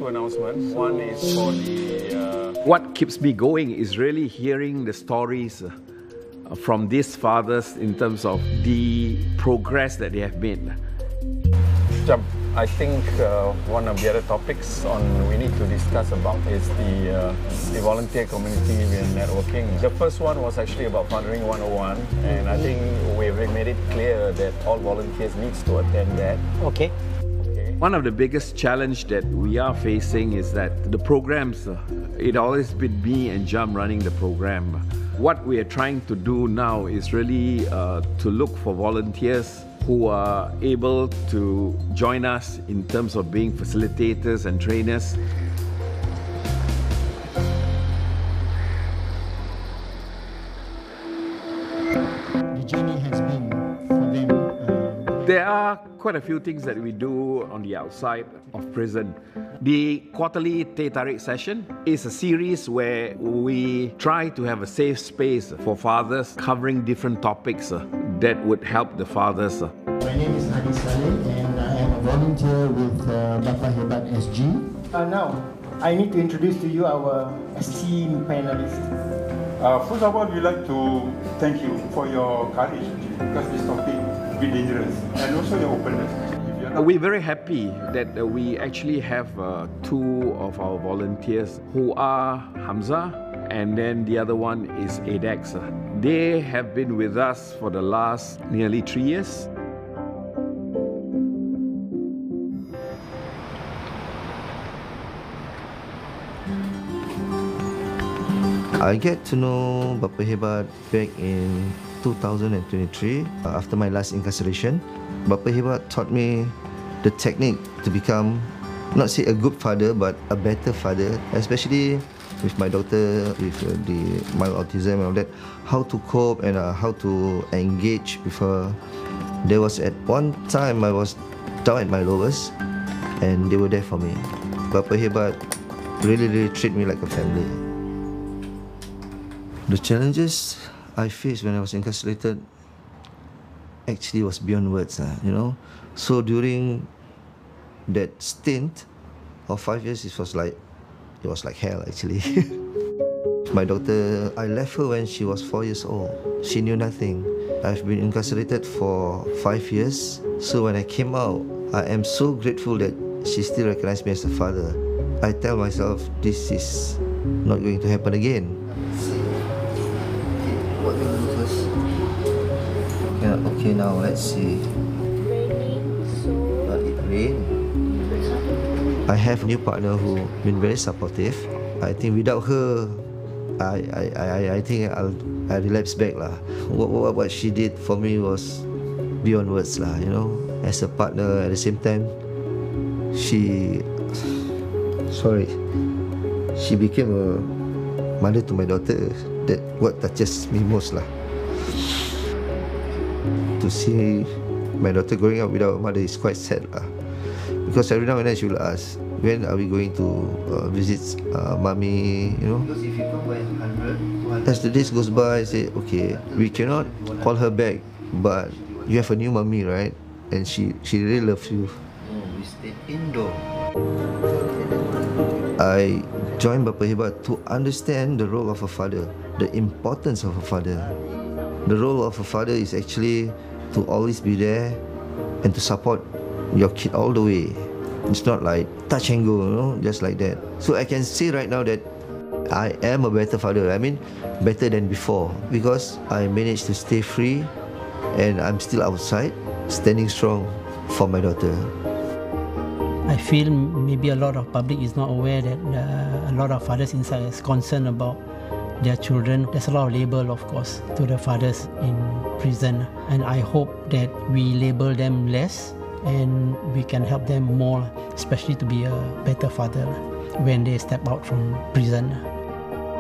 two announcements. One is for the... What keeps me going is really hearing the stories from these fathers in terms of the progress that they have made. I think one of the other topics we need to discuss about is the volunteer community and networking. The first one was actually about Fathering 101, and I think we've made it clear that all volunteers need to attend that. Okay. One of the biggest challenge that we are facing is that the programs, it always been me and Jam running the program. What we are trying to do now is really to look for volunteers who are able to join us in terms of being facilitators and trainers. The journey has been for them. There are quite a few things that we do on the outside of prison. The quarterly Teh Tarik session is a series where we try to have a safe space for fathers covering different topics that would help the fathers. My name is Hadi Saleh and I am a volunteer with Bapa Hebat SG. Now, I need to introduce to you our esteemed panelists. First of all, we'd like to thank you for your courage, because this topic is a bit dangerous, and also your openness. We're very happy that we actually have two of our volunteers who are Hamza, and then the other one is Adex. They have been with us for the last nearly 3 years. I get to know Bapa Hebat back in 2023 after my last incarceration. Bapa Hebat taught me the technique to become, not say a good father, but a better father, especially with my daughter with the mild autism and all that, how to cope and how to engage with her. There was at one time I was down at my lowest and they were there for me. Bapa Hebat really treat me like a family. The challenges I faced when I was incarcerated actually was beyond words, you know. So during that stint of 5 years, it was like hell actually. My daughter, I left her when she was 4 years old. She knew nothing. I've been incarcerated for 5 years. So when I came out, I am so grateful that she still recognized me as a father. I tell myself this is not going to happen again. What do we do first? Okay, now let's see. Not it rain. I have a new partner who been very supportive. I think without her, I think I relapse back lah. What she did for me was beyond words lah. You know, as a partner at the same time, she became a mother to my daughter. That what touches me most lah. To see my daughter growing up without a mother is quite sad lah. Because every now and then she will ask, when are we going to visit mommy, you know. Because if you come by 100, as the days goes by, I say, okay, we cannot call her back, but you have a new mommy, right? And she really loves you. Oh, we stayed indoor. I joined Bapa Hebat to understand the role of a father, the importance of a father. The role of a father is actually to always be there and to support your kid all the way. It's not like touch and go, you know, just like that. So I can say right now that I am a better father. I mean, better than before, because I managed to stay free and I'm still outside, standing strong for my daughter. I feel maybe a lot of public is not aware that a lot of fathers inside is concerned about their children. There's a lot of label, of course, to the fathers in prison, and I hope that we label them less and we can help them more, especially to be a better father when they step out from prison.